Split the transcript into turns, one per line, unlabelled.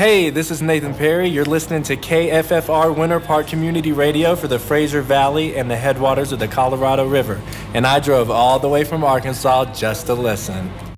Hey, this is Nathan Perry. You're listening to KFFR Winter Park Community Radio for the Fraser Valley and the headwaters of the Colorado River. And I drove all the way from Arkansas just to listen.